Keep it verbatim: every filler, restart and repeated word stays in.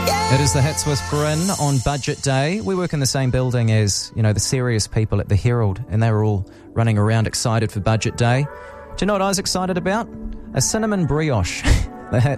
It is the Hits with Bryn on Budget Day. We work in the same building as, you know, the serious people at the Herald, and they were all running around excited for Budget Day. Do you know what I was excited about? A cinnamon brioche. The Hits.